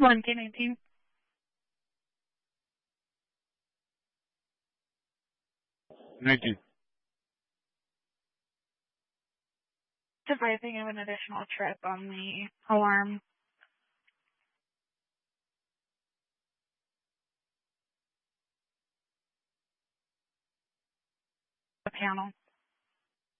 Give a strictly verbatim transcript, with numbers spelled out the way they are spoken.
one K nineteen. nineteen. Devising of an additional trip on the alarm. The panel.